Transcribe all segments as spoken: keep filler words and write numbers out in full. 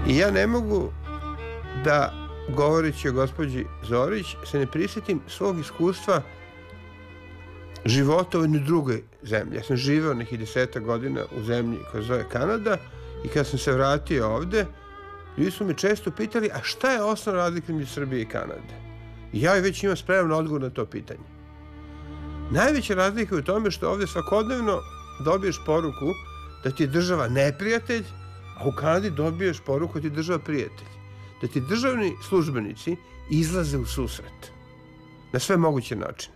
I ja ne mogu da, govoreći o gospođi Zorić, se ne prisjetim svog iskustva života u jednoj drugoj zemlji. Ja sam živeo nekih deseta godina u zemlji koja se zove Kanada i kada sam se vratio ovde, ljudi su me često pitali, a šta je osnovna razlika između Srbije i Kanade? I ja već imam spreman odgovor na to pitanje. Najveća razlika je u tome što ovde svakodnevno dobiješ poruku da ti je država neprijatelj, a u Kanadi dobiješ poruku da ti je država prijatelj. Da ti državni službenici izlaze u susret na sve moguće načine.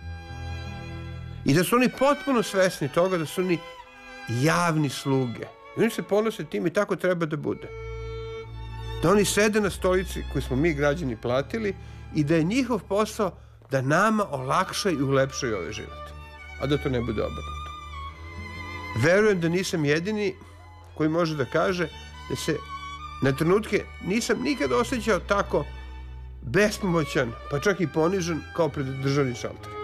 I da su oni potpuno svesni toga da su oni javni sluge. I oni se ponose tim i tako treba da bude. Da oni sede na stolici koju smo mi građani platili i da je njihov posao da nama olakšaju i ulepšaju ovaj život. A da to ne bude obrnuto. Verujem da nisam jedini koji može da kaže da se na trenutke nisam nikad osjećao tako bespomoćan, pa čak i ponižen kao pred državnim šalterom.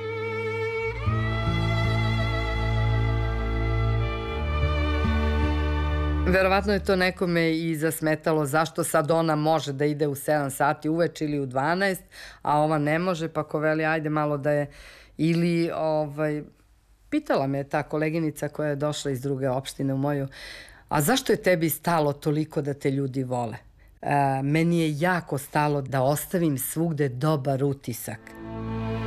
Verovatno je to nekome i zasmetalo zašto sad ona može da ide u sedam sati uveče ili u dvanaest, a ova ne može, pa ko veli ajde malo da je, ili ovaj, pitala me ta koleginica koja je došla iz druge opštine u moju, a zašto je tebi stalo toliko da te ljudi vole? E, meni je jako stalo da ostavim svugde dobar utisak.